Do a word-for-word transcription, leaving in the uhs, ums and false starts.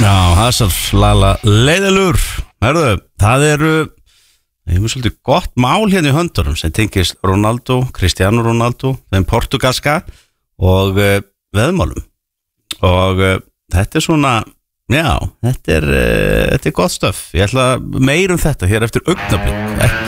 Já, Hazard, Lala, leiðilur. Herðu, það eru Ég hef svolítið gott mál hérna í höndurum sem tengist Ronaldo, Cristiano Ronaldo, þeim portugalska og uh, veðmálum. Og uh, þetta er svona, já, þetta er, uh, þetta er gott stöf. Ég ætla meir um þetta hér eftir augnablik. Ekki